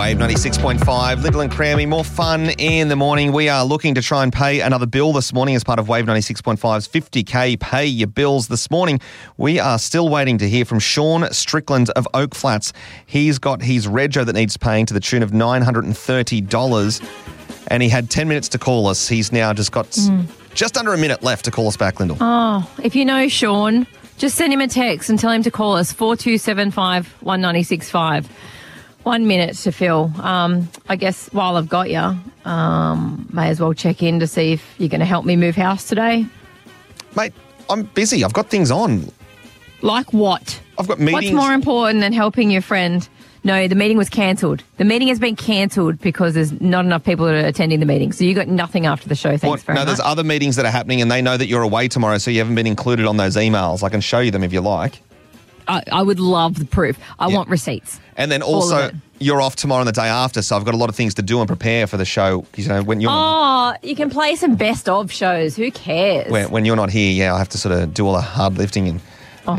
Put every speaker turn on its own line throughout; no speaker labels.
Wave 96.5, Little and Crammy, more fun in the morning. We are looking to try and pay another bill this morning as part of Wave 96.5's 50K Pay Your Bills this morning. We are still waiting to hear from Sean Strickland of Oak Flats. He's got his rego that needs paying to the tune of $930, and he had 10 minutes to call us. He's now just got just under a minute left to call us back, Lyndall.
Oh, if you know Sean, just send him a text and tell him to call us, 4275 1965. 1 minute to fill. I guess while I've got you, may as well check in to see if you're going to help me move house today.
Mate, I'm busy. I've got things on.
Like what?
I've got meetings.
What's more important than helping your friend? No, the meeting was cancelled. The meeting has been cancelled because there's not enough people that are attending the meeting. So you got nothing after the show. Thanks very much.
No, there's other meetings that are happening and they know that you're away tomorrow, so you haven't been included on those emails. I can show you them if you like.
I would love the proof. I want receipts.
And then also, you're off tomorrow and the day after, so I've got a lot of things to do and prepare for the show. You know, when you're
you can play some best of shows. Who cares?
When you're not here, I have to sort of do all the hard lifting and.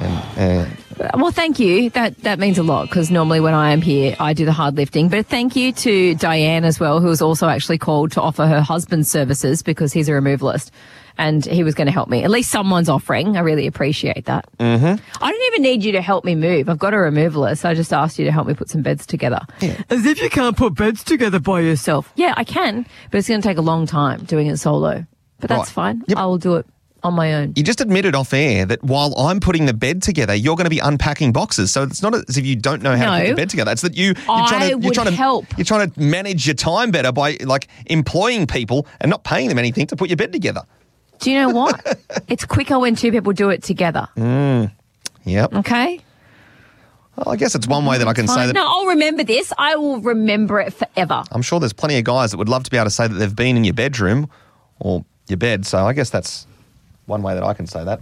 Well, thank you. That means a lot because normally when I am here, I do the hard lifting. But thank you to Diane as well, who was also actually called to offer her husband's services because he's a removalist. And he was going to help me. At least someone's offering. I really appreciate that. Mm-hmm. I don't even need you to help me move. I've got a removalist. I just asked you to help me put some beds together.
Yeah.
As if you can't put beds together by yourself. Yeah, I can, but it's going to take a long time doing it solo. But that's fine. Yep. I will do it on my own.
You just admitted off air that while I'm putting the bed together, you're going to be unpacking boxes. So it's not as if you don't know how to put the bed together. It's that you're trying to manage your time better by like employing people and not paying them anything to put your bed together.
Do you know what? It's quicker when two people do it together.
Yep.
Okay?
Well, I guess it's one way that I can say that.
No, I'll remember this. I will remember it forever.
I'm sure there's plenty of guys that would love to be able to say that they've been in your bedroom or your bed. So I guess that's one way that I can say that.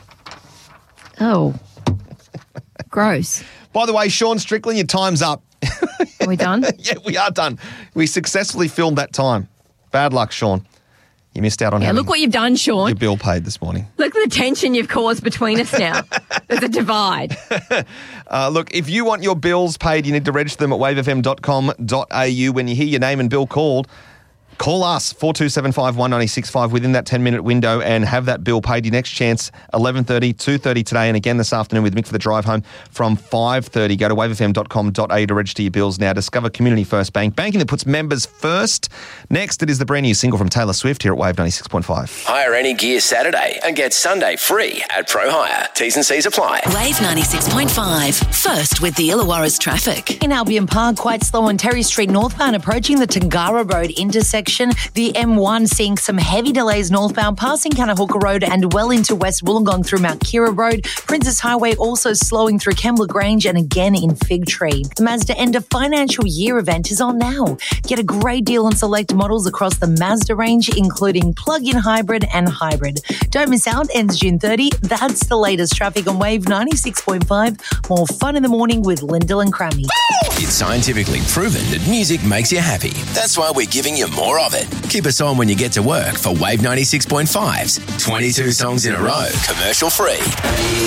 Oh. Gross.
By the way, Sean Strickland, your time's up.
Are we done?
Yeah, we are done. We successfully filmed that time. Bad luck, Sean. You missed out on having
look what you've done, Sean.
Your bill paid this morning.
Look at the tension you've caused between us now. There's a divide.
Look, if you want your bills paid, you need to register them at wavefm.com.au. When you hear your name and bill called, call us, 4275 1965 within that 10-minute window and have that bill paid. Your next chance, 11:30, 2:30 today, and again this afternoon with Mick for the drive home from 5:30. Go to wavefm.com.au to register your bills now. Discover Community First Bank, banking that puts members first. Next, it is the brand new single from Taylor Swift here at Wave 96.5.
Hire any gear Saturday and get Sunday free at Pro Hire. T's and C's apply.
Wave 96.5, first with the Illawarra's traffic.
In Albion Park, quite slow on Terry Street northbound approaching the Tangara Road intersection. The M1 seeing some heavy delays northbound passing Kanahooka Road and well into West Wollongong through Mount Kira Road. Princess Highway also slowing through Kembla Grange and again in Fig Tree. The Mazda End of Financial Year event is on now. Get a great deal on select models across the Mazda range, including plug-in hybrid and hybrid. Don't miss out, ends June 30. That's the latest traffic on Wave 96.5. More fun in the morning with Lyndall and Crammy.
It's scientifically proven that music makes you happy. That's why we're giving you more of it. Keep us on when you get to work for Wave 96.5's 22 songs in a row, commercial free.